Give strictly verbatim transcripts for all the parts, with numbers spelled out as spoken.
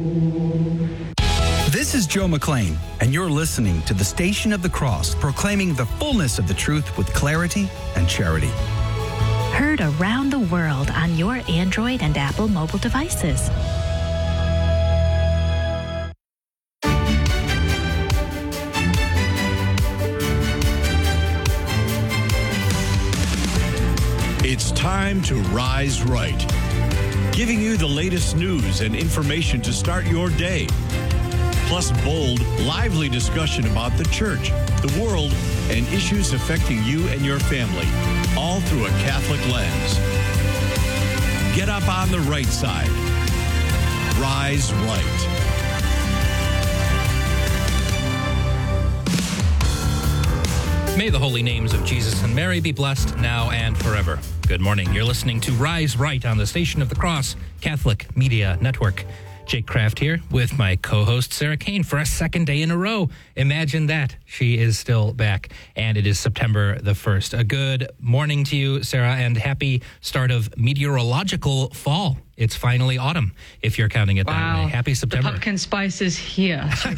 This is Joe McLean, and you're listening to the Station of the Cross, proclaiming the fullness of the truth with clarity and charity. Heard around the world on your Android and Apple mobile devices. It's time to rise right, giving you the latest news and information to start your day. Plus bold, lively discussion about the church, the world, and issues affecting you and your family, all through a Catholic lens. Get up on the right side. Rise right. May the holy names of Jesus and Mary be blessed now and forever. Good morning. You're listening to Rise Right on the Station of the Cross Catholic Media Network. Jake Kraft here with my co-host Sarah Kane for a second day in a row. Imagine that. She is still back, and it is September the first. A good morning to you, Sarah, and happy start of meteorological fall. It's finally autumn, if you're counting it wow. that way. Happy September. The pumpkin spice is here. Check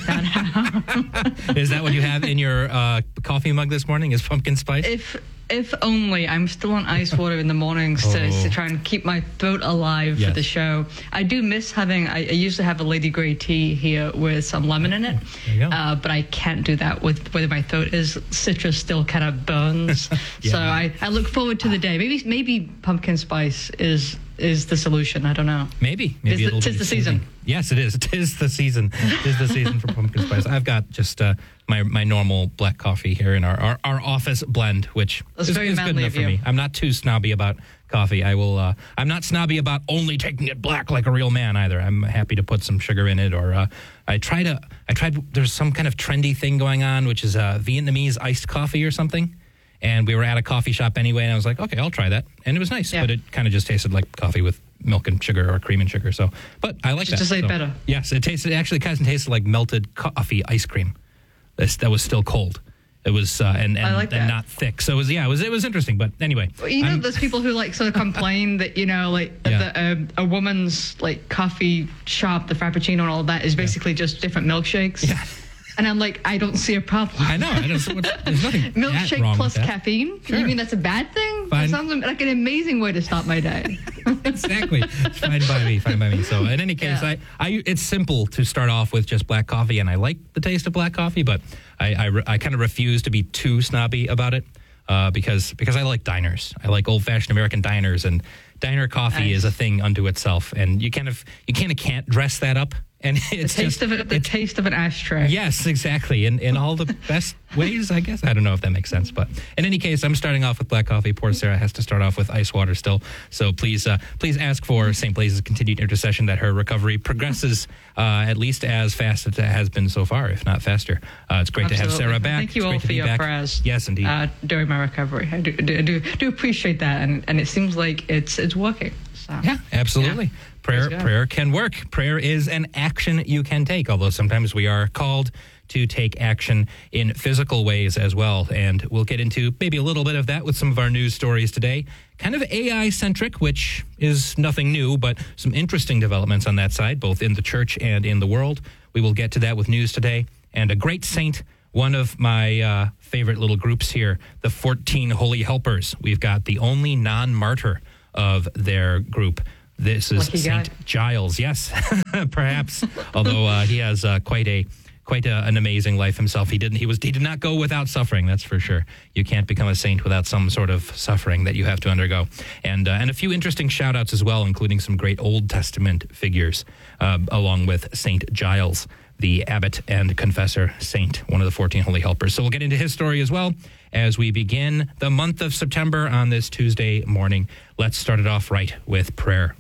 that out. Is that what you have in your uh, coffee mug this morning, is pumpkin spice? If if only. I'm still on ice water in the mornings oh. to, to try and keep my throat alive yes. for the show. I do miss having, I, I used to have a Lady Grey tea here with some lemon in it, there you go. Uh, but I can't do that with whether my throat is. Citrus still kind of burns. yeah. So I, I look forward to the day. Maybe maybe pumpkin spice is is the solution. I don't know. Maybe. Maybe Tis the, tis the season. Yes, it is. It is the season. It is the season for pumpkin spice. I've got just uh, my my normal black coffee here in our, our, our office blend, which That's is, very is good enough for me. I'm not too snobby about coffee. I will. Uh, I'm not snobby about only taking it black like a real man either. I'm happy to put some sugar in it, or uh, I try to. I tried. There's some kind of trendy thing going on, which is uh, Vietnamese iced coffee or something. And we were at a coffee shop anyway, and I was like, okay, I'll try that. And it was nice, yeah. but it kind of just tasted like coffee with milk and sugar or cream and sugar. So, but I like just that. To say so, better. Yes, it tasted, it actually kind of tasted like melted coffee ice cream. This, that was still cold. It was, uh, and, and, I like and not thick. So it was, yeah, it was, it was interesting. But anyway. Well, you know, I'm, there's people who like sort of complain that, you know, like yeah. the, um, a woman's like coffee shop, the Frappuccino and all of that is basically yeah. just different milkshakes. Yeah. And I'm like, I don't see a problem. I know. I don't, there's nothing Milkshake wrong plus with that. caffeine? Sure. You mean that's a bad thing? Fine. That sounds like an amazing way to start my day. Exactly. It's fine by me. Fine by me. So in any case, yeah. I, I, it's simple to start off with just black coffee, and I like the taste of black coffee, but I, I, I kind of refuse to be too snobby about it uh, because because I like diners. I like old-fashioned American diners, and diner coffee nice. is a thing unto itself, and you kind of you kind of can't dress that up. And it's the taste just, of it, the taste of an ashtray. Yes, exactly. In in all the best ways, I guess. I don't know if that makes sense, but in any case, I'm starting off with black coffee. Poor Sarah has to start off with ice water still. So please, uh, please ask for Saint Blaise's continued intercession that her recovery progresses uh, at least as fast as it has been so far, if not faster. Uh, it's great Absolutely. to have Sarah back. Thank you it's all for your back. prayers. Yes, indeed. Uh, during my recovery, I do, do, do, do appreciate that, and, and it seems like it's it's working. So, yeah, absolutely. Yeah. Prayer, prayer can work. Prayer is an action you can take, although sometimes we are called to take action in physical ways as well. And we'll get into maybe a little bit of that with some of our news stories today. Kind of A I-centric, which is nothing new, but some interesting developments on that side, both in the church and in the world. We will get to that with news today. And a great saint, one of my uh, favorite little groups here, the fourteen Holy Helpers. We've got the only non-martyr of their group. This is Lucky Saint guy. Giles. Yes, perhaps. Although uh, he has uh, quite a quite a, an amazing life himself. He didn't. He was. He did not go without suffering. That's for sure. You can't become a saint without some sort of suffering that you have to undergo. And uh, and a few interesting shout outs as well, including some great Old Testament figures, uh, along with Saint Giles, the abbot and confessor saint, one of the fourteen Holy Helpers. So we'll get into his story as well as we begin the month of September on this Tuesday morning. Let's start it off right with prayer.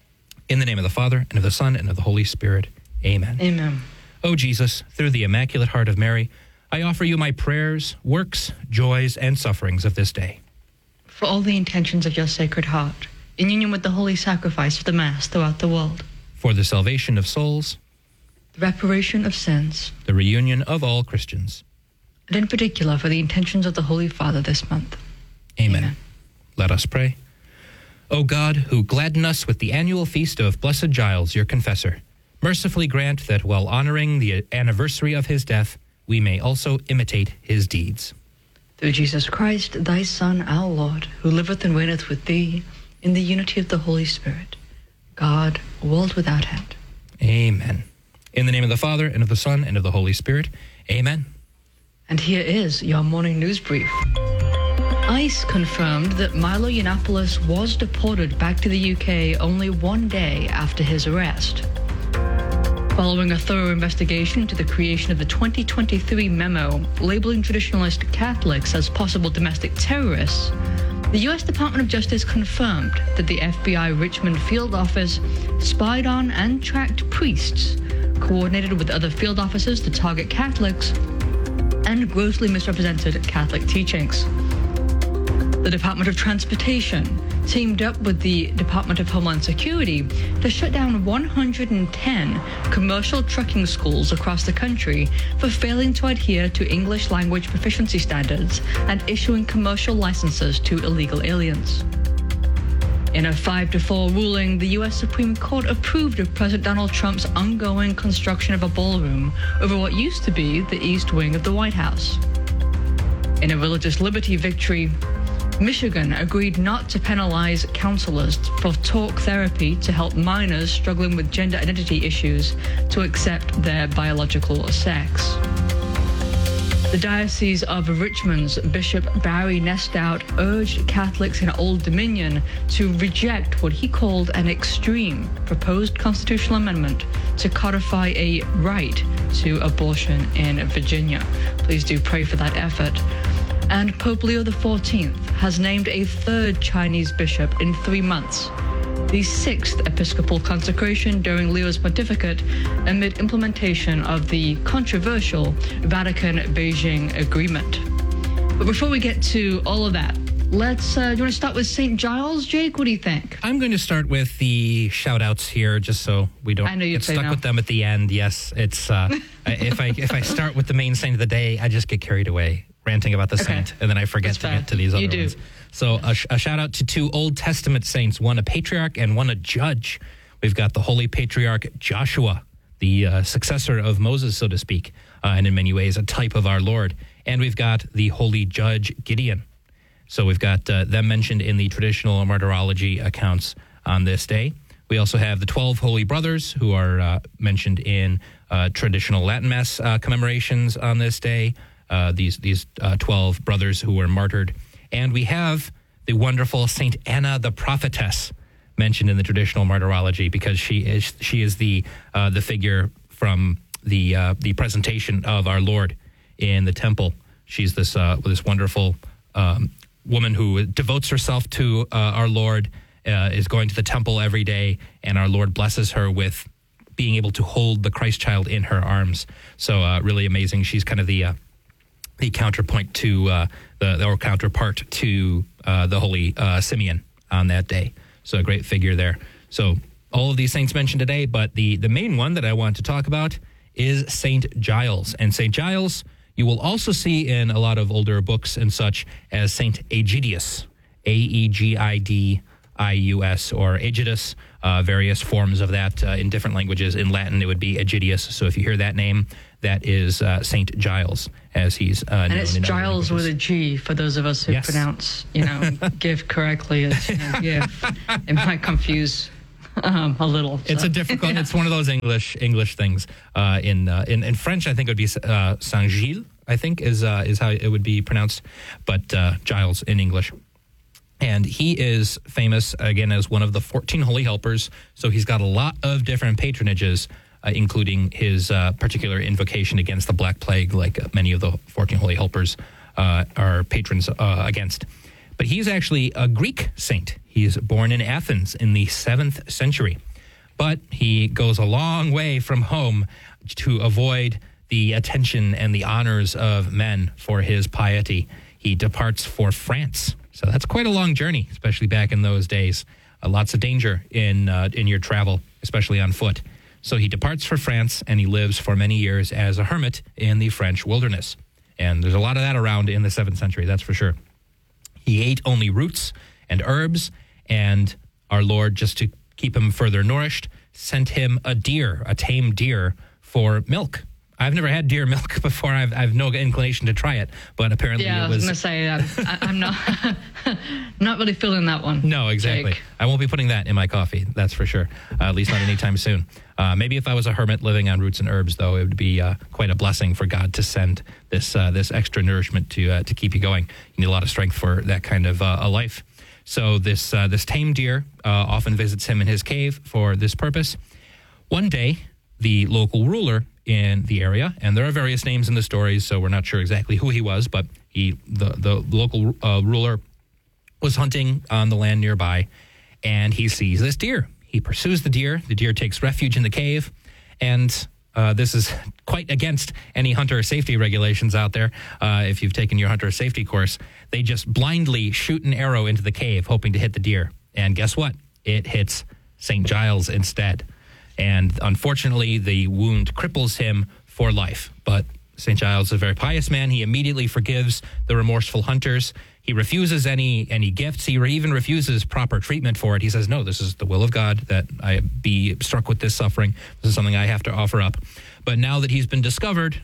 In the name of the Father, and of the Son, and of the Holy Spirit. Amen. Amen. O Jesus, through the Immaculate Heart of Mary, I offer you my prayers, works, joys, and sufferings of this day. For all the intentions of your Sacred Heart, in union with the holy sacrifice of the Mass throughout the world. For the salvation of souls. The reparation of sins. The reunion of all Christians. And in particular for the intentions of the Holy Father this month. Amen. Amen. Let us pray. O God, who gladden us with the annual feast of Blessed Giles, your confessor, mercifully grant that while honoring the anniversary of his death, we may also imitate his deeds. Through Jesus Christ, thy Son, our Lord, who liveth and reigneth with thee in the unity of the Holy Spirit, God, world without end. Amen. In the name of the Father, and of the Son, and of the Holy Spirit. Amen. And here is your morning news brief. ICE confirmed that Milo Yiannopoulos was deported back to the U K only one day after his arrest. Following a thorough investigation into the creation of the twenty twenty-three memo labeling traditionalist Catholics as possible domestic terrorists, the U S Department of Justice confirmed that the F B I Richmond field office spied on and tracked priests, coordinated with other field officers to target Catholics, and grossly misrepresented Catholic teachings. The Department of Transportation teamed up with the Department of Homeland Security to shut down one hundred ten commercial trucking schools across the country for failing to adhere to English language proficiency standards and issuing commercial licenses to illegal aliens. In a five to four ruling, the U S Supreme Court approved of President Donald Trump's ongoing construction of a ballroom over what used to be the East Wing of the White House. In a religious liberty victory, Michigan agreed not to penalize counselors for talk therapy to help minors struggling with gender identity issues to accept their biological sex. The Diocese of Richmond's Bishop Barry Nestout urged Catholics in Old Dominion to reject what he called an extreme proposed constitutional amendment to codify a right to abortion in Virginia. Please do pray for that effort. And Pope Leo the fourteenth has named a third Chinese bishop in three months, the sixth episcopal consecration during Leo's pontificate amid implementation of the controversial Vatican-Beijing agreement. But before we get to all of that, let's, uh, do you want to start with Saint Giles, Jake? What do you think? I'm going to start with the shout-outs here, just so we don't I know you'd get say stuck no. with them at the end. Yes, it's uh, if I if I start with the main saint of the day, I just get carried away ranting about the Okay. saint, and then I forget That's to fair. get to these other You do. ones. So a, sh- a shout-out to two Old Testament saints, one a patriarch and one a judge. We've got the Holy Patriarch Joshua, the uh, successor of Moses, so to speak, uh, and in many ways a type of our Lord. And we've got the Holy Judge Gideon. So we've got uh, them mentioned in the traditional martyrology accounts on this day. We also have the twelve Holy Brothers, who are uh, mentioned in uh, traditional Latin Mass uh, commemorations on this day. Uh, these these uh, twelve brothers who were martyred. And we have the wonderful Saint Anna the Prophetess mentioned in the traditional martyrology, because she is she is the uh, the figure from the uh, the presentation of our Lord in the temple. She's this uh, this wonderful um, woman who devotes herself to uh, our Lord, uh, is going to the temple every day, and our Lord blesses her with being able to hold the Christ child in her arms. So uh, really amazing. She's kind of the uh, the counterpoint to uh, the or counterpart to uh, the Holy uh, Simeon on that day. So a great figure there. So all of these saints mentioned today, but the the main one that I want to talk about is Saint Giles. And Saint Giles, you will also see in a lot of older books and such as Saint Aegidius, A E G I D I U S, or Aegidus, uh, various forms of that uh, in different languages. In Latin, it would be Aegidius. So if you hear that name, that is uh, Saint Giles, as he's uh, known. And it's in other Giles with languages. a G for those of us who Yes. pronounce, you know, give correctly as you know, give. It might confuse um, a little. It's so. a difficult. It's one of those English English things. Uh, in, uh, in in French, I think it would be uh, Saint Gilles. I think is uh, is how it would be pronounced, but uh, Giles in English. And he is famous again as one of the fourteen holy helpers. So he's got a lot of different patronages, uh, including his uh, particular invocation against the Black Plague, like uh, many of the fourteen holy helpers uh, are patrons uh, against. But he's actually a Greek saint. He's born in Athens in the seventh century. But he goes a long way from home to avoid the attention and the honors of men for his piety. He departs for France. So that's quite a long journey, especially back in those days. Uh, lots of danger in uh, in your travel, especially on foot. So he departs for France, and he lives for many years as a hermit in the French wilderness. And there's a lot of that around in the seventh century, that's for sure. He ate only roots and herbs, and our Lord, just to keep him further nourished, sent him a deer, a tame deer, for milk. I've never had deer milk before. I've, I've no inclination to try it, but apparently yeah, it was... I was going to say, I'm, I, I'm not not really feeling that one. No, exactly. Jake. I won't be putting that in my coffee, that's for sure, uh, at least not anytime soon. Uh, maybe if I was a hermit living on roots and herbs, though, it would be uh, quite a blessing for God to send this uh, this extra nourishment to uh, to keep you going. You need a lot of strength for that kind of uh, a life. So this, uh, this tame deer uh, often visits him in his cave for this purpose. One day, the local ruler in the area, and there are various names in the stories, so we're not sure exactly who he was, but he, the, the local uh, ruler was hunting on the land nearby, and he sees this deer. He pursues the deer. The deer takes refuge in the cave, and uh, this is quite against any hunter safety regulations out there. Uh, if you've taken your hunter safety course, they just blindly shoot an arrow into the cave, hoping to hit the deer. And guess what? It hits Saint Giles instead. And unfortunately, the wound cripples him for life. But Saint Giles is a very pious man. He immediately forgives the remorseful hunters. He refuses any any gifts. He even refuses proper treatment for it. He says, no, this is the will of God that I be struck with this suffering. This is something I have to offer up. But now that he's been discovered,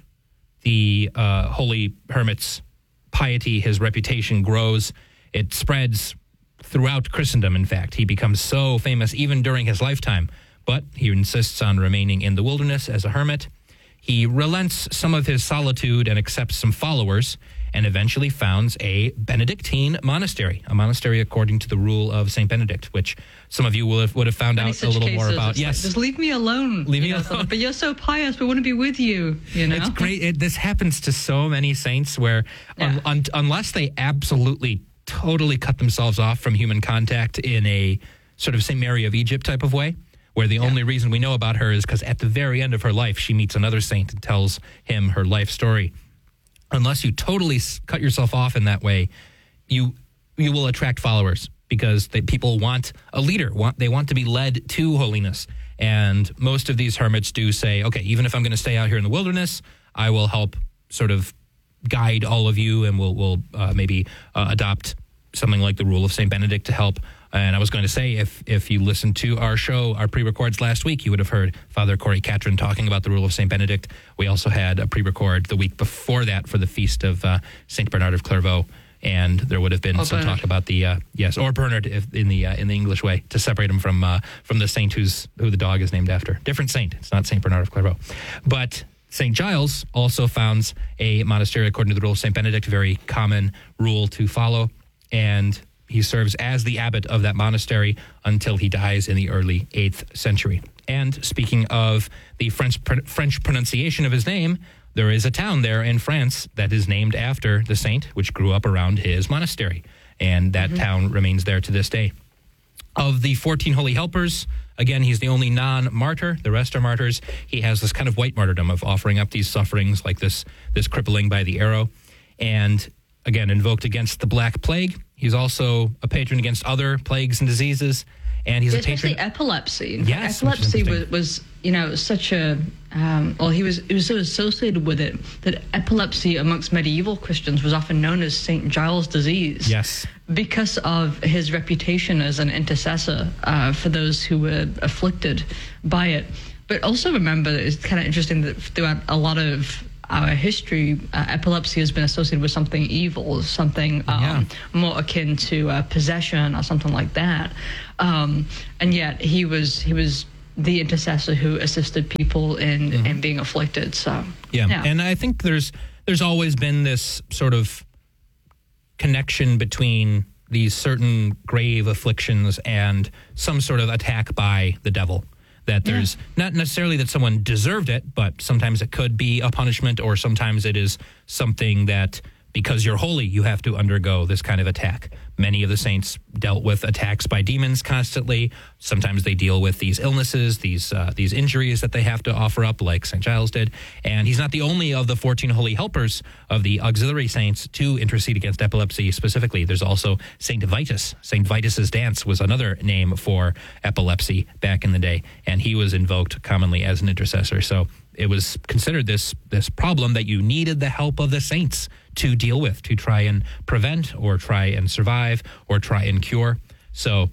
the uh, holy hermit's piety, his reputation grows. It spreads throughout Christendom, in fact. He becomes so famous even during his lifetime. But he insists on remaining in the wilderness as a hermit. He relents some of his solitude and accepts some followers, and eventually founds a Benedictine monastery, a monastery according to the rule of Saint Benedict, which some of you will have, would have found Many out a little cases, more about. Like, yes, just leave me alone. Leave me know, alone. But you're so pious. We want to be with you. You know, it's great. It, this happens to so many saints where, Yeah. un, un, unless they absolutely, totally cut themselves off from human contact in a sort of Saint Mary of Egypt type of way, where the yeah. only reason we know about her is because at the very end of her life, she meets another saint and tells him her life story. Unless you totally cut yourself off in that way, you you will attract followers because they, people want a leader. Want They want to be led to holiness. And most of these hermits do say, okay, even if I'm going to stay out here in the wilderness, I will help sort of guide all of you, and we'll, we'll uh, maybe uh, adopt something like the rule of Saint Benedict to help. And I was going to say, if if you listened to our show, our pre-records last week, you would have heard Father Corey Catron talking about the rule of Saint Benedict. We also had a pre-record the week before that for the feast of uh, Saint Bernard of Clairvaux, and there would have been or some Bernard. talk about the uh, yes, or Bernard if, in the uh, in the English way, to separate him from uh, from the saint who's who the dog is named after. Different saint. It's not Saint Bernard of Clairvaux, but Saint Giles also founds a monastery according to the rule of Saint Benedict, a very common rule to follow, and he serves as the abbot of that monastery until he dies in the early eighth century. And speaking of the French French pronunciation of his name, there is a town there in France that is named after the saint, which grew up around his monastery. And that mm-hmm. town remains there to this day. Of the fourteen Holy Helpers, again, he's the only non-martyr. The rest are martyrs. He has this kind of white martyrdom of offering up these sufferings like this, this crippling by the arrow. And again, invoked against the Black Plague. He's also a patron against other plagues and diseases, and he's especially a patron. epilepsy. Yes, epilepsy was, was, you know, such a. Um, well, he was he was so associated with it that epilepsy amongst medieval Christians was often known as Saint Giles' disease. Yes, because of his reputation as an intercessor uh, for those who were afflicted by it. But also remember, it's kind of interesting that throughout a lot of our history, uh, epilepsy has been associated with something evil, something um, yeah. more akin to uh, possession or something like that. Um, and yet he was he was the intercessor who assisted people in, mm-hmm. in being afflicted. So yeah. yeah, and I think there's there's always been this sort of connection between these certain grave afflictions and some sort of attack by the devil. That there's yeah. not necessarily that someone deserved it, but sometimes it could be a punishment, or sometimes it is something that because you're holy, you have to undergo this kind of attack. Many of the saints dealt with attacks by demons constantly. Sometimes they deal with these illnesses, these uh, these injuries that they have to offer up, like Saint Giles did. And he's not the only of the fourteen holy helpers of the auxiliary saints to intercede against epilepsy specifically. There's also Saint Vitus. Saint Vitus's dance was another name for epilepsy back in the day, and he was invoked commonly as an intercessor. So it was considered this this problem that you needed the help of the saints to deal with, to try and prevent or try and survive or try and cure. So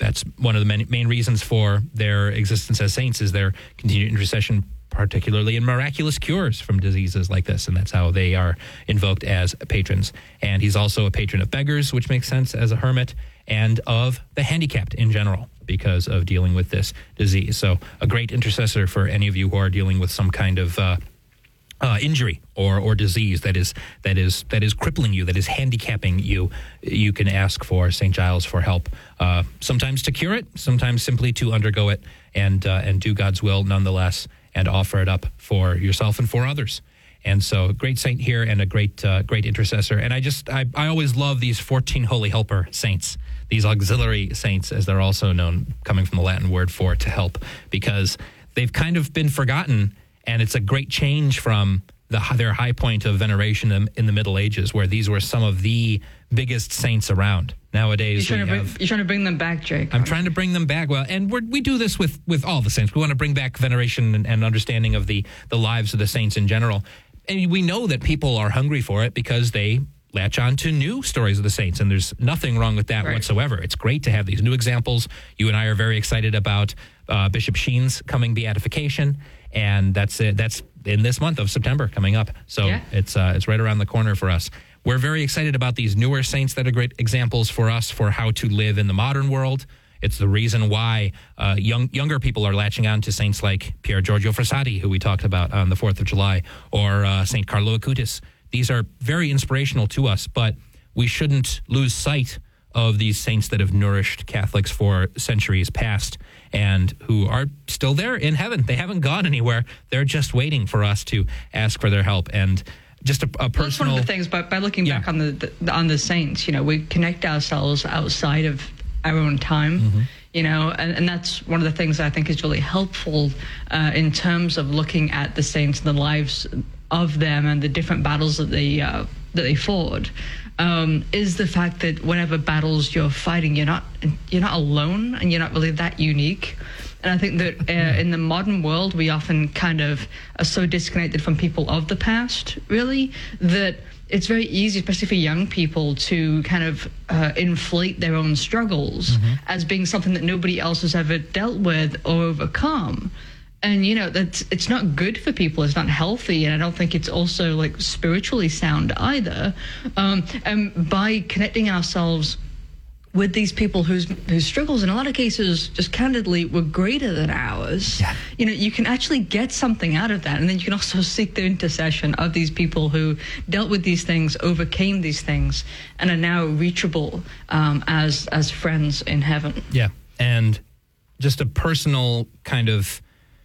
that's one of the main, main reasons for their existence as saints is their continued intercession, particularly in miraculous cures from diseases like this, and that's how they are invoked as patrons. And he's also a patron of beggars, which makes sense as a hermit, and of the handicapped in general because of dealing with this disease. So a great intercessor for any of you who are dealing with some kind of uh, uh, injury or or disease that is that is that is crippling you, that is handicapping you. You can ask for Saint Giles for help, uh, sometimes to cure it, sometimes simply to undergo it and uh, and do God's will nonetheless, and offer it up for yourself and for others. And so, a great saint here and a great uh, great intercessor. And I just, I, I always love these fourteen Holy Helper saints, these auxiliary saints, as they're also known, coming from the Latin word for to help, because they've kind of been forgotten, and it's a great change from the, their high point of veneration in, in the Middle Ages, where these were some of the biggest saints around. Nowadays, you're trying, we to have, bring, you're trying to bring them back, Jake. I'm trying to bring them back. Well, and we're, we do this with, with all the saints. We want to bring back veneration and, and understanding of the, the lives of the saints in general. And we know that people are hungry for it because they latch on to new stories of the saints, and there's nothing wrong with that right. whatsoever. It's great to have these new examples. You and I are very excited about uh, Bishop Sheen's coming beatification, and that's it. That's in this month of September coming up. So yeah. it's uh, it's right around the corner for us. We're very excited about these newer saints that are great examples for us for how to live in the modern world. It's the reason why uh, young younger people are latching on to saints like Pier Giorgio Frassati, who we talked about on the fourth of July, or uh, Saint Carlo Acutis. These are very inspirational to us, but we shouldn't lose sight of these saints that have nourished Catholics for centuries past and who are still there in heaven. They haven't gone anywhere. They're just waiting for us to ask for their help. And just a, a personal... That's one of the things, by, by looking yeah. back on the, the on the saints, you know, we connect ourselves outside of our own time, mm-hmm. you know, and, and that's one of the things that I think is really helpful uh, in terms of looking at the saints and the lives of them and the different battles that they uh, that they fought, um, is the fact that whenever battles you're fighting, you're not you're not alone, and you're not really that unique. And I think that uh, in the modern world, we often kind of are so disconnected from people of the past, really, that it's very easy, especially for young people, to kind of uh, inflate their own struggles mm-hmm. as being something that nobody else has ever dealt with or overcome. And, you know, that's it's not good for people. It's not healthy. And I don't think it's also, like, spiritually sound either. Um, and by connecting ourselves with these people whose whose struggles in a lot of cases just candidly were greater than ours, yeah. you know, you can actually get something out of that. And then you can also seek the intercession of these people who dealt with these things, overcame these things, and are now reachable um, as as friends in heaven. Yeah. And just a personal kind of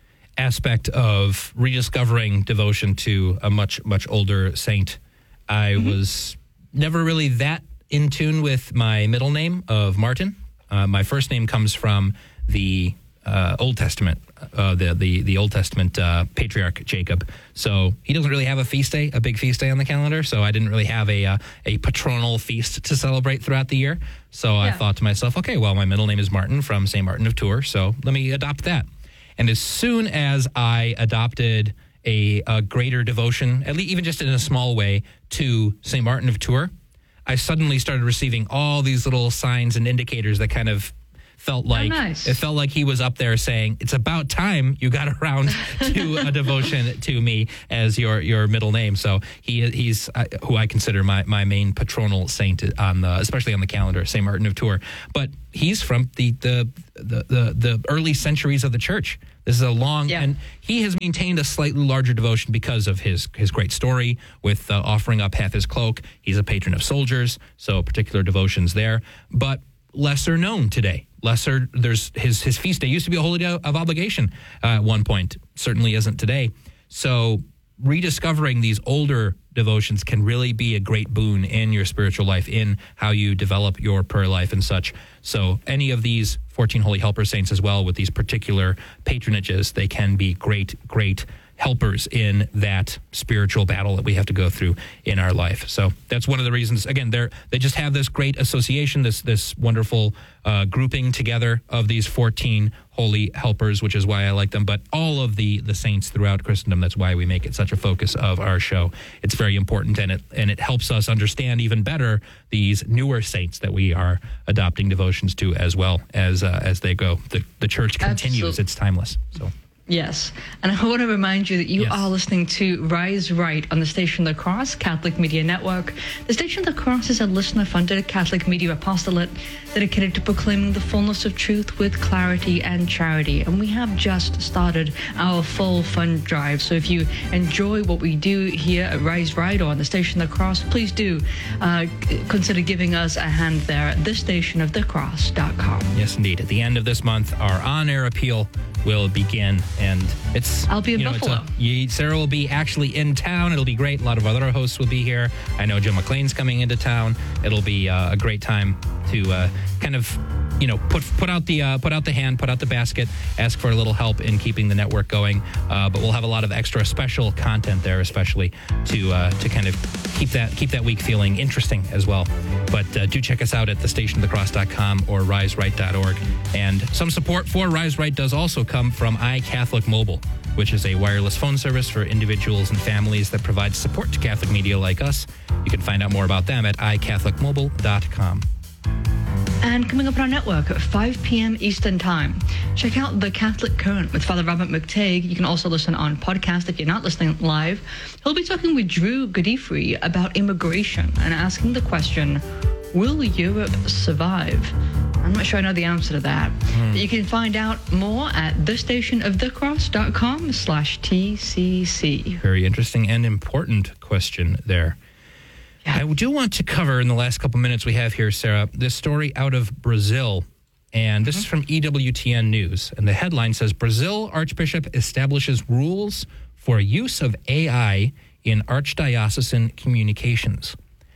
aspect of rediscovering devotion to a much, much older saint. I mm-hmm. was never really that in tune with my middle name of Martin. Uh, my first name comes from the uh, Old Testament, uh, the, the the Old Testament uh, patriarch Jacob. So he doesn't really have a feast day, a big feast day on the calendar. So I didn't really have a uh, a patronal feast to celebrate throughout the year. So yeah. I thought to myself, okay, well, my middle name is Martin from Saint Martin of Tours, so let me adopt that. And as soon as I adopted a, a greater devotion, at least even just in a small way, to Saint Martin of Tours, I suddenly started receiving all these little signs and indicators that kind of felt like, oh, nice. it felt like he was up there saying, it's about time you got around to a devotion to me as your, your middle name. So he he's uh, who I consider my, my main patronal saint on the, especially on the calendar, Saint Martin of Tours. But he's from the, the, the, the, the early centuries of the church. This is a long, yeah. and he has maintained a slightly larger devotion because of his his great story with uh, offering up half his cloak. He's a patron of soldiers, so particular devotions there, but lesser known today. Lesser, there's his his feast day used to be a holy day of obligation uh, at one point. Certainly isn't today. So rediscovering these older devotions can really be a great boon in your spiritual life, in how you develop your prayer life and such. So any of these fourteen Holy Helper Saints as well, with these particular patronages, they can be great, great helpers in that spiritual battle that we have to go through in our life. So that's one of the reasons. Again, they're they just have this great association, this this wonderful uh, grouping together of these fourteen holy helpers, which is why I like them. But all of the the saints throughout Christendom, that's why we make it such a focus of our show. It's very important, and it and it helps us understand even better these newer saints that we are adopting devotions to as well as uh, as they go. The the church continues; Absolutely. It's timeless. So. Yes, and I want to remind you that you Yes. are listening to Rise Right on the Station of the Cross Catholic Media Network. The Station of the Cross is a listener-funded Catholic media apostolate dedicated to proclaiming the fullness of truth with clarity and charity. And we have just started our full fund drive. So if you enjoy what we do here at Rise Right or on the Station of the Cross, please do uh, consider giving us a hand there at the station of the cross dot com. Yes, indeed. At the end of this month, our on-air appeal will begin, and it's... I'll be in you know, it's Buffalo. a- you- Sarah will be actually in town. It'll be great. A lot of other hosts will be here. I know Joe McLean's coming into town. It'll be uh, a great time to uh, kind of, you know, put put out the uh, put out the hand, put out the basket, ask for a little help in keeping the network going. Uh, but we'll have a lot of extra special content there, especially to uh, to kind of keep that keep that week feeling interesting as well. But uh, do check us out at the station of the cross dot com or rise right dot org. And some support for Rise Right does also come from iCatholic Mobile, which is a wireless phone service for individuals and families that provides support to Catholic media like us. You can find out more about them at i catholic mobile dot com. And coming up on our network at five p.m. Eastern Time, check out The Catholic Current with Father Robert McTague. You can also listen on podcast if you're not listening live. He'll be talking with Drew Godifrey about immigration and asking the question, will Europe survive? I'm not sure I know the answer to that. Mm. But you can find out more at the station of the cross dot com slash T C C. Very interesting and important question there. I do want to cover in the last couple minutes we have here, Sarah, this story out of Brazil. And this is from E W T N News. And the headline says, Brazil Archbishop establishes rules for use of A I in archdiocesan communications.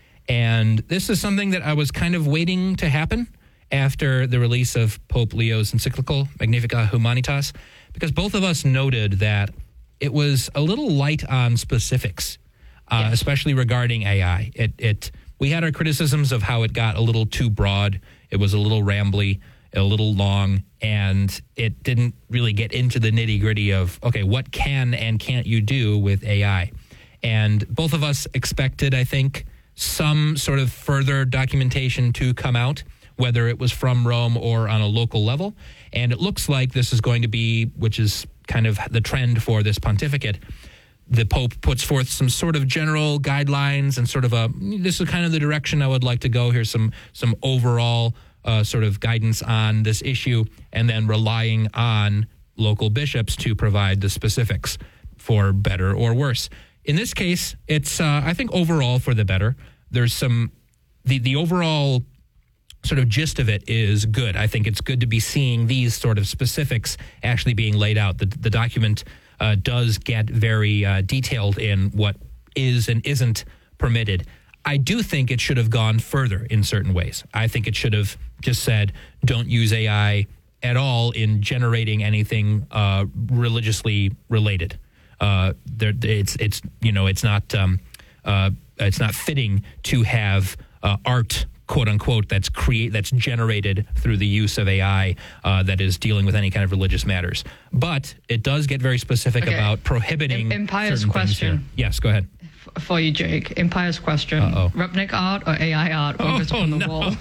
And this is something that I was kind of waiting to happen after the release of Pope Leo's encyclical, Magnificat Humanitas, because both of us noted that it was a little light on specifics. Uh, Yes. Especially regarding A I. It, it, we had our criticisms of how it got a little too broad. It was a little rambly, a little long, and it didn't really get into the nitty gritty of, okay, what can and can't you do with A I? And both of us expected, I think, some sort of further documentation to come out, whether it was from Rome or on a local level. And it looks like this is going to be, which is kind of the trend for this pontificate, the Pope puts forth some sort of general guidelines and sort of a, this is kind of the direction I would like to go. Here's some some overall uh, sort of guidance on this issue, and then relying on local bishops to provide the specifics for better or worse. In this case, it's, uh, I think, overall for the better. There's some, the, the overall sort of gist of it is good. I think it's good to be seeing these sort of specifics actually being laid out. The, the document Uh, does get very uh, detailed in what is and isn't permitted. I do think it should have gone further in certain ways. I think it should have just said, don't use A I at all in generating anything uh, religiously related. Uh, there, it's it's you know it's not um, uh, it's not fitting to have uh, art, quote unquote, that's create that's generated through the use of A I uh, that is dealing with any kind of religious matters. But it does get very specific Okay. about prohibiting. Im- impious certain things here. question. Yes, go ahead. F- For you, Jake, impious question. Uh-oh. Rupnik art or A I art? Or goes up Oh, on the no. wall?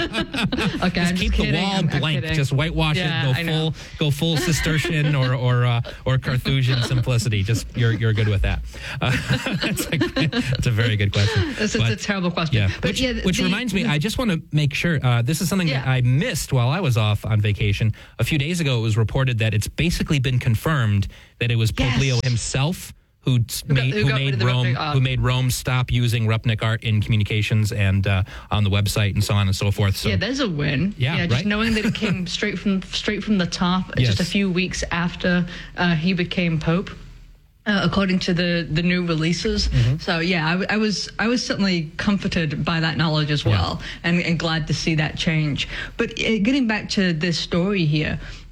Okay, I'm Just keep just the kidding. wall I'm, I'm blank. kidding. Just whitewash Yeah, it. I Go know. full, go full Cistercian or or uh, or Carthusian simplicity. Just you're you're good with that. Uh, that's, a, that's a very good question. This is But- a terrible question. Yeah, But which, yeah, the- which reminds me, I just want to make sure, uh, this is something that Yeah. I missed while I was off on vacation. A few days ago, it was reported that it's basically been confirmed that it was Pope Yes. Leo himself who, t- Who got- made, who who got rid made of the Rome Rupnik art. who made Rome stop using Rupnik art in communications and uh, on the website and so on and so forth. So Yeah, there's a win. Yeah, just right? knowing that it came straight from straight from the top, Yes. just a few weeks after uh, he became Pope, uh, according to the, the new releases. Mm-hmm. So yeah, I, w- I was I was certainly comforted by that knowledge as well, and, and glad to see that change. But uh, getting back to this story here.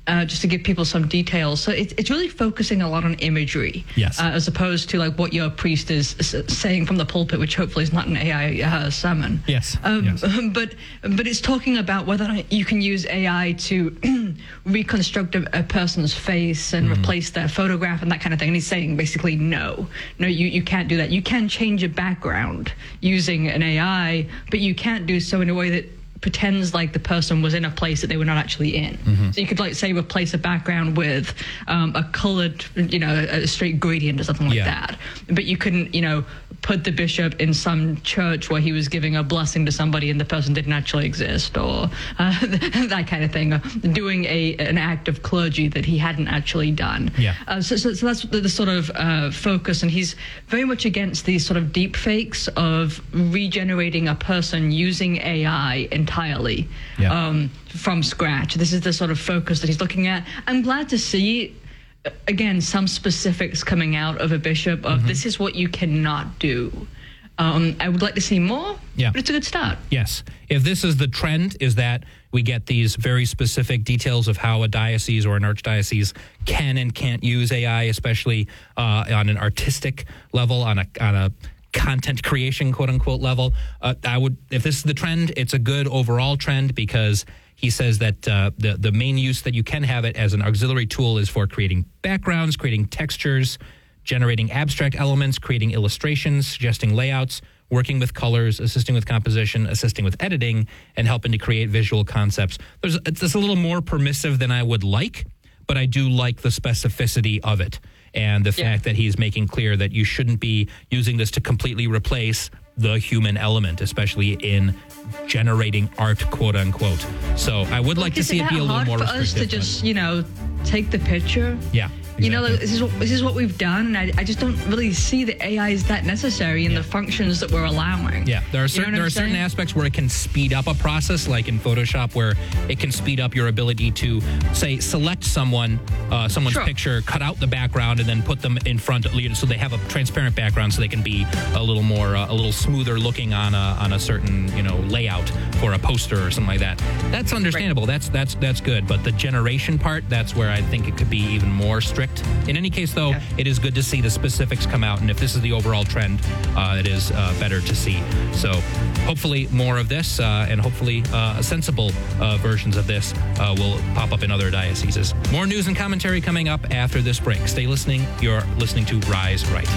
Uh, just to give people some details. So it, it's really focusing a lot on imagery. Yes. Uh, as opposed to like what your priest is s- saying from the pulpit, which hopefully is not an A I uh, sermon. Yes. Um, yes. But but it's talking about whether or not you can use A I to reconstruct a, a person's face and mm-hmm. replace their photograph and that kind of thing. And he's saying basically no. No, you, you can't do that. You can change a background using an A I, but you can't do so in a way that pretends like the person was in a place that they were not actually in. Mm-hmm. So you could, like, say, replace a background with um, a colored, you know, a straight gradient or something like yeah. that. But you couldn't, you know, put the bishop in some church where he was giving a blessing to somebody and the person didn't actually exist, or uh, that kind of thing, or doing a an act of clergy that he hadn't actually done. Yeah. Uh, so, so, so that's the, the sort of uh, focus, and he's very much against these sort of deep fakes of regenerating a person using A I entirely yeah. um, from scratch. This is the sort of focus that he's looking at. I'm glad to see, again, some specifics coming out of a bishop of mm-hmm. this is what you cannot do. Um, I would like to see more, yeah. but it's a good start. Yes. If this is the trend, is that we get these very specific details of how a diocese or an archdiocese can and can't use A I, especially uh, on an artistic level, on a on a content creation, quote unquote, level. Uh, I would, if this is the trend, it's a good overall trend, because he says that uh, the, the main use that you can have it as an auxiliary tool is for creating backgrounds, creating textures, generating abstract elements, creating illustrations, suggesting layouts, working with colors, assisting with composition, assisting with editing, and helping to create visual concepts. There's, it's a little more permissive than I would like, but I do like the specificity of it. And the fact yeah. that he's making clear that you shouldn't be using this to completely replace the human element, especially in generating art, quote unquote. So I would like to see it be a little more restrictive. Is it hard for us to just, you know, take the picture? Yeah. Exactly. You know, like, this is what this is what we've done, and I, I just don't really see that A I is that necessary in yeah. the functions that we're allowing. Yeah, there are certain you know there are saying? certain aspects where it can speed up a process, like in Photoshop, where it can speed up your ability to, say, select someone, uh, someone's sure. picture, cut out the background, and then put them in front, so they have a transparent background, so they can be a little more, uh, a little smoother looking on a on a certain, you know, layout for a poster or something like that. That's understandable. Right. That's that's that's good. But the generation part, that's where I think it could be even more strict. In any case, though, yeah. it is good to see the specifics come out, and if this is the overall trend, uh, it is uh, better to see. So hopefully more of this, uh, and hopefully uh, sensible uh, versions of this uh, will pop up in other dioceses. More news and commentary coming up after this break. Stay listening. You're listening to Rise Right.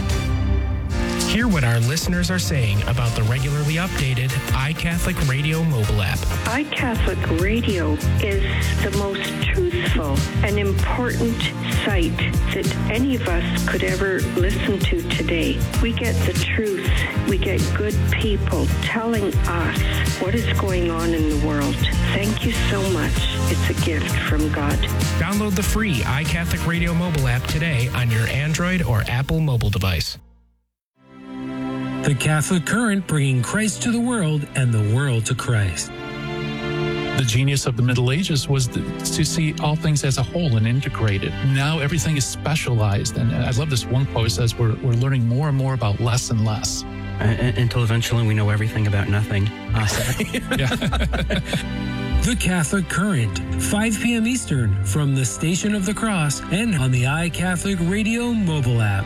Hear what our listeners are saying about the regularly updated iCatholic Radio mobile app. iCatholic Radio is the most truthful and important site that any of us could ever listen to today. We get the truth. We get good people telling us what is going on in the world. Thank you so much. It's a gift from God. Download the free iCatholic Radio mobile app today on your Android or Apple mobile device. The Catholic Current, bringing Christ to the world and the world to Christ. The genius of the Middle Ages was the, to see all things as a whole and integrated. Now everything is specialized. And I love this one quote. It says we're, we're learning more and more about less and less. Uh, until eventually we know everything about nothing. Uh, The Catholic Current, five p.m. Eastern, from the Station of the Cross and on the iCatholic Radio mobile app.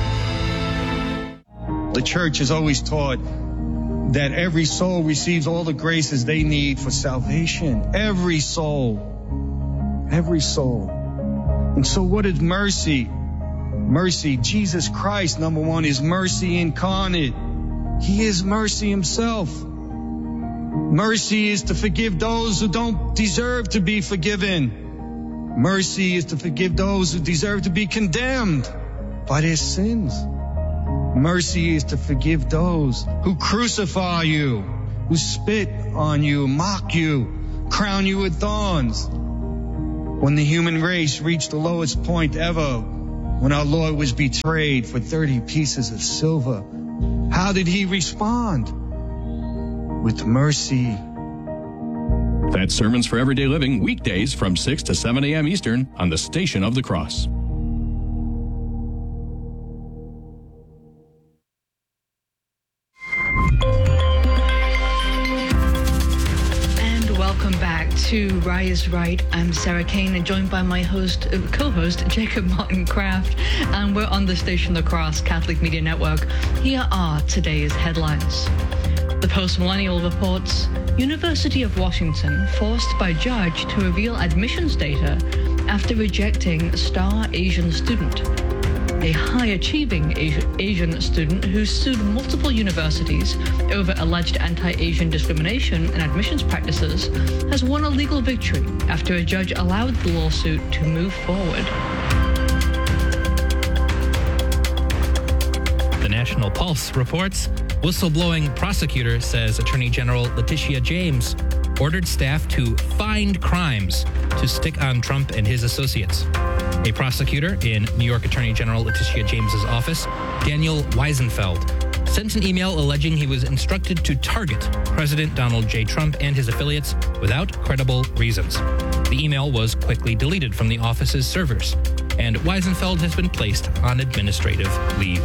The church has always taught that every soul receives all the graces they need for salvation. Every soul. Every soul. And so what is mercy? Mercy, Jesus Christ, number one, is mercy incarnate. He is mercy himself. Mercy is to forgive those who don't deserve to be forgiven. Mercy is to forgive those who deserve to be condemned by their sins. Mercy is to forgive those who crucify you, who spit on you, mock you, crown you with thorns. When the human race reached the lowest point ever, when our Lord was betrayed for thirty pieces of silver, how did he respond? With mercy. That's Sermons for Everyday Living, weekdays from six to seven a.m. Eastern on the Station of the Cross. to Rise Right. I'm Sarah Kane, and joined by my host, uh, co-host, Jacob Martin Kraft, and we're on the Station of the Cross Catholic Media Network. Here are today's headlines. The Post-Millennial reports, University of Washington forced by judge to reveal admissions data after rejecting star Asian student. A high-achieving Asian student who sued multiple universities over alleged anti-Asian discrimination and admissions practices has won a legal victory after a judge allowed the lawsuit to move forward. The National Pulse reports, whistleblowing prosecutor says Attorney General Letitia James ordered staff to find crimes to stick on Trump and his associates. A prosecutor in New York Attorney General Letitia James's office, Daniel Weisenfeld, sent an email alleging he was instructed to target President Donald J. Trump and his affiliates without credible reasons. The email was quickly deleted from the office's servers, and Weisenfeld has been placed on administrative leave.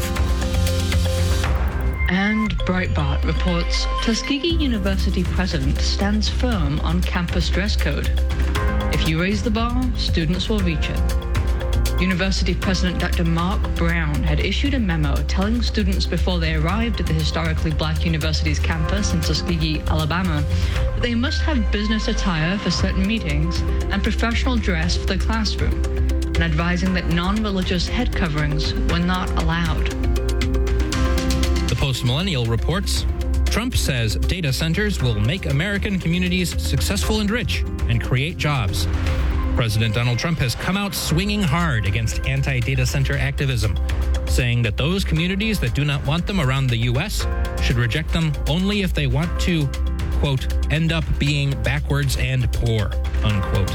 And Breitbart reports, Tuskegee University president stands firm on campus dress code. If you raise the bar, students will reach it. University President Doctor Mark Brown had issued a memo telling students before they arrived at the historically black university's campus in Tuskegee, Alabama, that they must have business attire for certain meetings and professional dress for the classroom, and advising that non-religious head coverings were not allowed. The Post-Millennial reports, Trump says data centers will make American communities successful and rich and create jobs. President Donald Trump has come out swinging hard against anti-data center activism, saying that those communities that do not want them around the U S should reject them only if they want to, quote, end up being backwards and poor, unquote.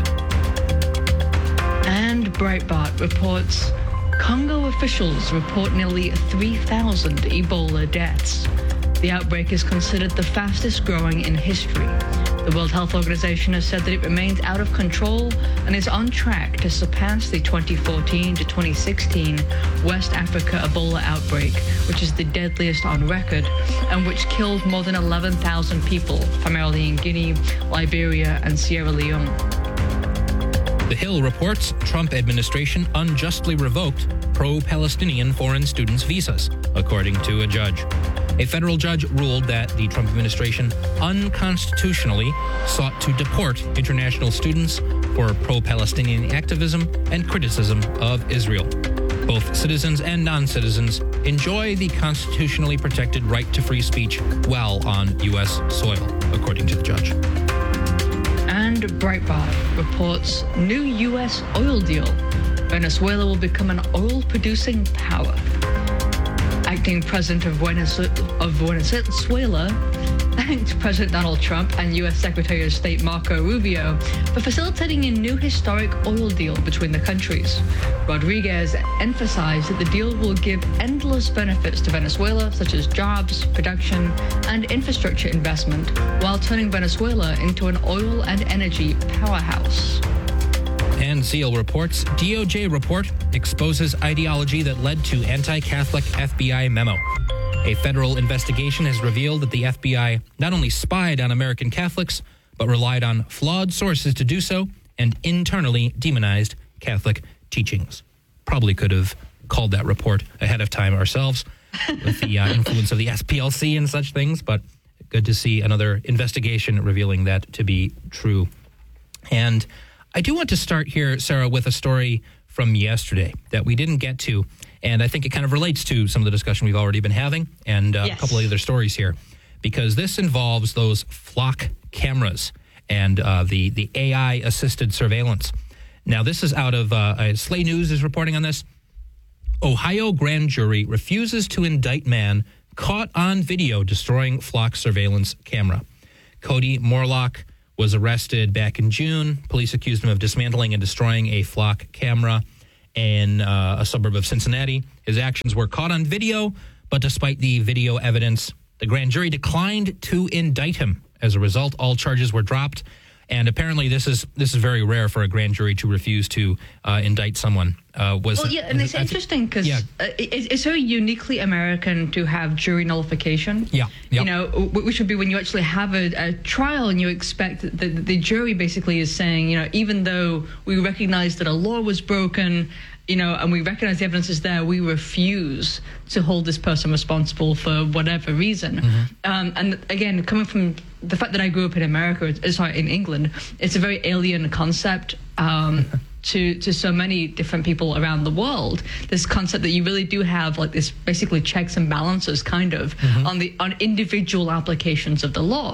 And Breitbart reports, Congo officials report nearly three thousand Ebola deaths. The outbreak is considered the fastest growing in history. The World Health Organization has said that it remains out of control and is on track to surpass the twenty fourteen to twenty sixteen West Africa Ebola outbreak, which is the deadliest on record and which killed more than eleven thousand people, primarily in Guinea, Liberia, and Sierra Leone. The Hill reports Trump administration unjustly revoked pro-Palestinian foreign students' visas, according to a judge. A federal judge ruled that the Trump administration unconstitutionally sought to deport international students for pro-Palestinian activism and criticism of Israel. Both citizens and non-citizens enjoy the constitutionally protected right to free speech while on U S soil, according to the judge. And Breitbart reports new U S oil deal. Venezuela will become an oil-producing power. Acting President of Venezuela thanked President Donald Trump and U S Secretary of State Marco Rubio for facilitating a new historic oil deal between the countries. Rodriguez emphasized that the deal will give endless benefits to Venezuela, such as jobs, production, and infrastructure investment, while turning Venezuela into an oil and energy powerhouse. And Zeal reports, D O J report exposes ideology that led to anti-Catholic F B I memo. A federal investigation has revealed that the F B I not only spied on American Catholics, but relied on flawed sources to do so and internally demonized Catholic teachings. Probably could have called that report ahead of time ourselves with the uh, influence of the S P L C and such things, but good to see another investigation revealing that to be true. And I do want to start here, Sarah, with a story from yesterday that we didn't get to, and I think it kind of relates to some of the discussion we've already been having and uh, yes. a couple of other stories here, because this involves those flock cameras and uh, the, the A I-assisted surveillance. Now, this is out of, uh, Slay News is reporting on this. Ohio grand jury refuses to indict man caught on video destroying flock surveillance camera. Cody Morlock was arrested back in June. Police accused him of dismantling and destroying a flock camera in uh, a suburb of Cincinnati. His actions were caught on video, but despite the video evidence, the grand jury declined to indict him. As a result, all charges were dropped. And apparently, this is this is very rare for a grand jury to refuse to uh, indict someone. Uh, was well, yeah, and it's I interesting because yeah. uh, it, it's very uniquely American to have jury nullification. Yeah, yeah. You know, which would be when you actually have a, a trial and you expect that the, the jury basically is saying, you know, even though we recognize that a law was broken, you know, and we recognize the evidence is there, we refuse to hold this person responsible for whatever reason. Mm-hmm. Um, and again, coming from the fact that I grew up in America, sorry, in England, it's a very alien concept. Um, to to so many different people around the world, this concept that you really do have like this basically checks and balances kind of mm-hmm. on the on individual applications of the law.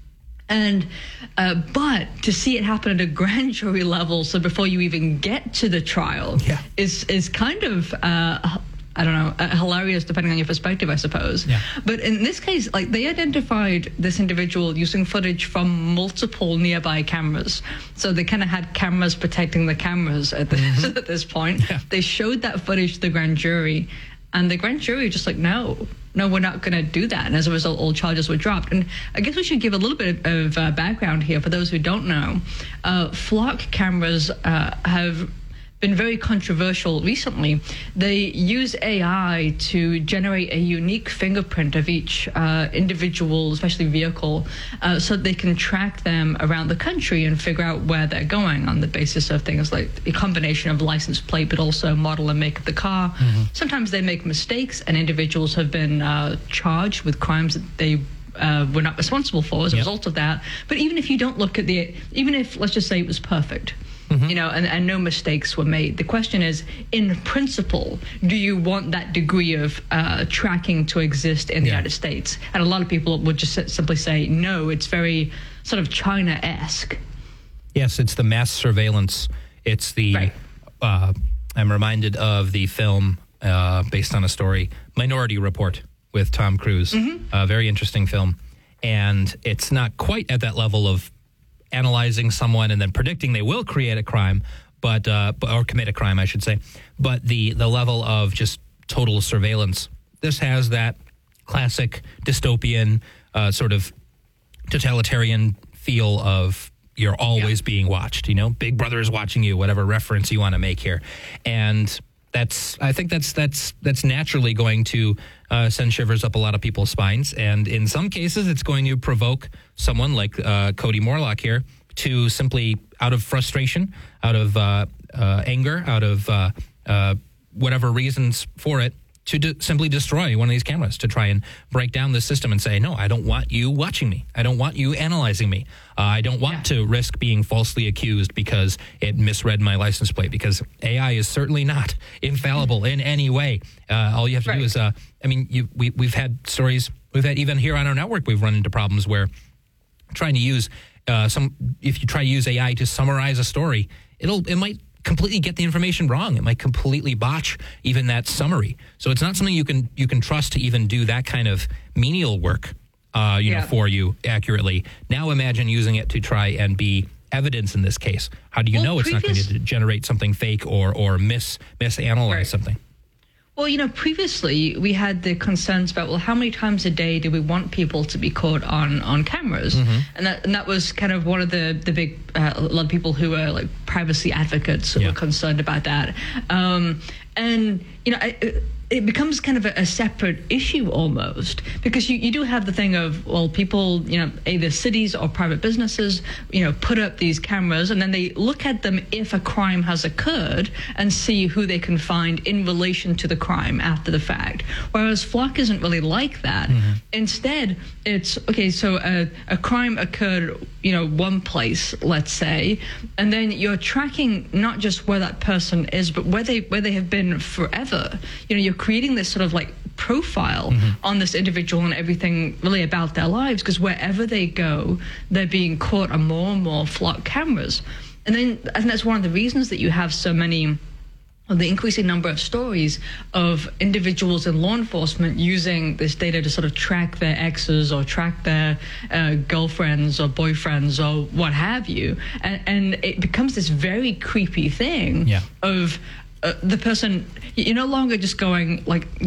And uh, but to see it happen at a grand jury level, so before you even get to the trial, yeah. is is kind of uh, I don't know, uh, hilarious depending on your perspective, I suppose. Yeah. But in this case, like they identified this individual using footage from multiple nearby cameras. So they kind of had cameras protecting the cameras at this, mm-hmm. at this point. Yeah. They showed that footage to the grand jury, and the grand jury just like, no, no, we're not going to do that. And as a result, all charges were dropped. And I guess we should give a little bit of uh, background here for those who don't know. Uh, flock cameras uh, have been very controversial recently. They use A I to generate a unique fingerprint of each uh, individual, especially vehicle, uh, so that they can track them around the country and figure out where they're going on the basis of things like a combination of license plate, but also model and make of the car. Mm-hmm. Sometimes they make mistakes, and individuals have been uh, charged with crimes that they uh, were not responsible for as a yep. result of that. But even if you don't look at the, even if, let's just say it was perfect, Mm-hmm. you know, and, and no mistakes were made. The question is, in principle, do you want that degree of uh, tracking to exist in the yeah. United States? And a lot of people would just simply say, no, it's very sort of China-esque. Yes, it's the mass surveillance. It's the, right. uh, I'm reminded of the film uh, based on a story, Minority Report with Tom Cruise. Mm-hmm. A very interesting film. And it's not quite at that level of analyzing someone and then predicting they will create a crime, but uh, or commit a crime, I should say. But the the level of just total surveillance, this has that classic dystopian uh, sort of totalitarian feel of you're always yeah. being watched. You know, Big Brother is watching you, whatever reference you want to make here, and that's I think that's that's that's naturally going to uh, send shivers up a lot of people's spines, and in some cases, it's going to provoke someone like uh, Cody Morlock here to simply, out of frustration, out of uh, uh, anger, out of uh, uh, whatever reasons for it, to de- simply destroy one of these cameras, to try and break down the system and say, no, I don't want you watching me. I don't want you analyzing me. Uh, I don't want yeah. to risk being falsely accused because it misread my license plate, because A I is certainly not infallible in any way. Uh, all you have to right. do is, uh, I mean, you, we, we've had stories, we've had even here on our network, we've run into problems where trying to use uh, some, if you try to use A I to summarize a story, it'll, it might completely get the information wrong. It might completely botch even that summary. So it's not something you can you can trust to even do that kind of menial work, uh, you yeah. know, for you accurately. Now imagine using it to try and be evidence in this case. How do you well, know it's previous- not going to generate something fake or or mis misanalyze right. something? Well, you know, previously we had the concerns about, well, how many times a day do we want people to be caught on, on cameras? Mm-hmm. And that and that was kind of one of the, the big, uh, a lot of people who are like privacy advocates who yeah. were concerned about that. Um, and, you know, I, it becomes kind of a, a separate issue almost, because you, you do have the thing of, well, people, you know, either cities or private businesses, you know, put up these cameras and then they look at them if a crime has occurred and see who they can find in relation to the crime after the fact. Whereas Flock isn't really like that. Mm-hmm. Instead, it's, okay, so a, a crime occurred, you know, one place, let's say, and then you're tracking not just where that person is, but where they where they have been forever. You know, you're creating this sort of like profile mm-hmm. on this individual and everything really about their lives, because wherever they go, they're being caught on more and more Flock cameras. And then I think that's one of the reasons that you have so many of the increasing number of stories of individuals in law enforcement using this data to sort of track their exes or track their uh, girlfriends or boyfriends or what have you. And, and it becomes this very creepy thing yeah. of uh, the person, you're no longer just going like,